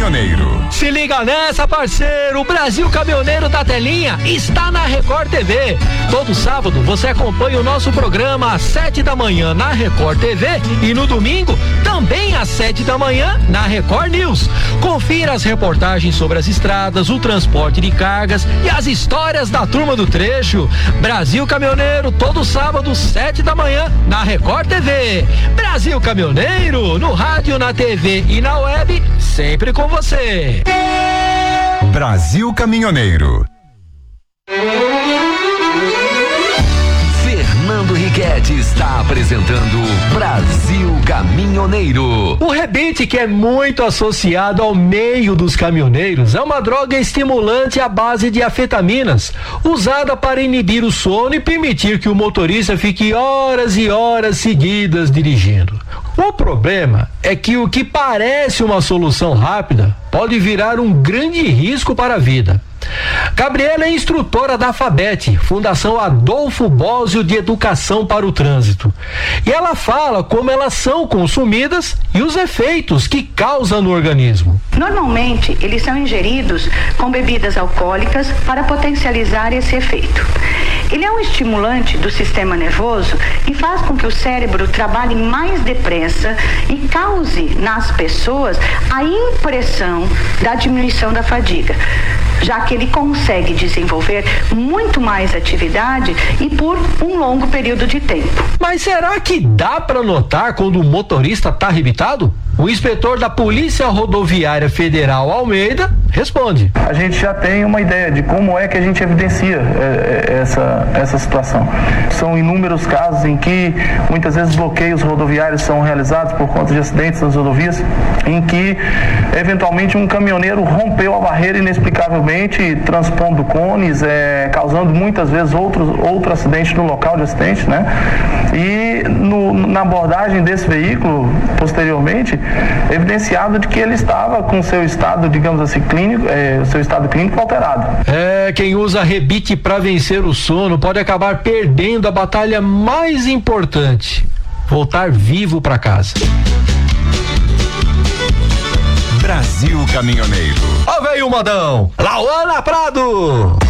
Caminhoneiro. Se liga nessa, parceiro, o Brasil Caminhoneiro da Telinha está na Record TV. Todo sábado você acompanha o nosso programa às 7 da manhã na Record TV e no domingo também às 7 da manhã na Record News. Confira as reportagens sobre as estradas, o transporte de cargas e as histórias da turma do trecho. Brasil Caminhoneiro, todo sábado, 7 da manhã na Record TV. Brasil Caminhoneiro, no rádio, na TV e na web, sempre com você. Brasil Caminhoneiro. Fernando Riquetti está apresentando Brasil Caminhoneiro. O rebite, que é muito associado ao meio dos caminhoneiros, é uma droga estimulante à base de afetaminas, usada para inibir o sono e permitir que o motorista fique horas e horas seguidas dirigindo. O problema é que o que parece uma solução rápida pode virar um grande risco para a vida. Gabriela é instrutora da FABET, Fundação Adolfo Bósio de Educação para o Trânsito. E ela fala como elas são consumidas e os efeitos que causam no organismo. Normalmente, eles são ingeridos com bebidas alcoólicas para potencializar esse efeito. Ele é um estimulante do sistema nervoso e faz com que o cérebro trabalhe mais depressa e cause nas pessoas a impressão da diminuição da fadiga, já que ele consegue desenvolver muito mais atividade e por um longo período de tempo. Mas será que dá para notar quando o motorista está arrebitado? O inspetor da Polícia Rodoviária Federal, Almeida, responde. A gente já tem uma ideia de como é que a gente evidencia essa situação. São inúmeros casos em que muitas vezes bloqueios rodoviários são realizados por conta de acidentes nas rodovias, em que eventualmente um caminhoneiro rompeu a barreira inexplicavelmente, transpondo cones, causando muitas vezes outro acidente no local de acidente, né? E na abordagem desse veículo, posteriormente, evidenciado de que ele estava com seu estado, digamos assim, clínico, seu estado clínico alterado. Quem usa rebite para vencer o sono pode acabar perdendo a batalha mais importante: voltar vivo para casa. Brasil Caminhoneiro. Ó, veio o modão, Lauana Prado.